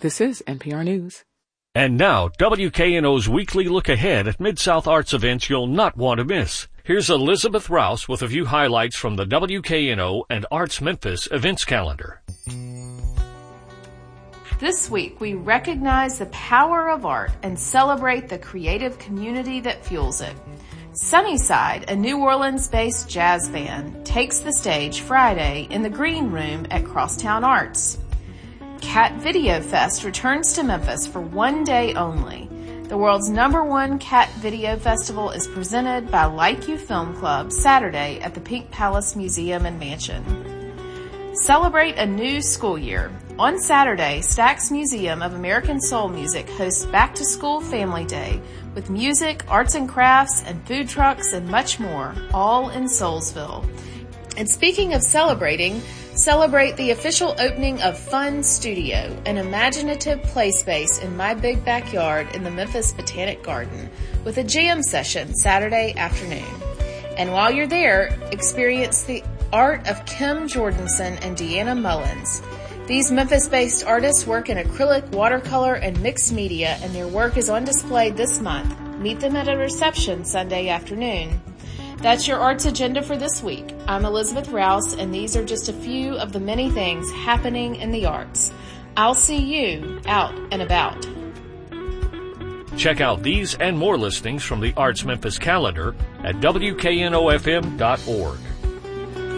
This is NPR News. And now, WKNO's weekly look ahead at Mid-South arts events you'll not want to miss. Here's Elizabeth Rouse with a few highlights from the WKNO and Arts Memphis events calendar. This week, we recognize the power of art and celebrate the creative community that fuels it. Sunnyside, a New Orleans-based jazz band, takes the stage Friday in the Green Room at Crosstown Arts. Cat Video Fest returns to Memphis for one day only. The world's #1 cat video festival is presented by Like You Film Club Saturday at the Pink Palace Museum and Mansion. Celebrate a new school year. On Saturday, Stax Museum of American Soul Music hosts Back to School Family Day with music, arts and crafts, and food trucks and much more, all in Soulsville. And speaking of celebrating, celebrate the official opening of Fun Studio, an imaginative play space in my big backyard in the Memphis Botanic Garden, with a jam session Saturday afternoon. And while you're there, experience the art of Kim Jordanson and Deanna Mullins. These Memphis-based artists work in acrylic, watercolor, and mixed media, and their work is on display this month. Meet them at a reception Sunday afternoon. That's your arts agenda for this week. I'm Elizabeth Rouse, and these are just a few of the many things happening in the arts. I'll see you out and about. Check out these and more listings from the Arts Memphis calendar at WKNOFM.org.